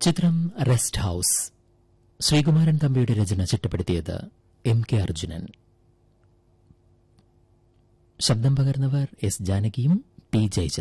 ചിത്രം rest house. Sreekumaran തമ്പിയുടെ രചന ചിട്ടപ്പെടുത്തിയത് MK Arjunan. ശബ്ദം പകർന്നവർ S. ജാനകിയും P. ജയചന്ദ്രനും.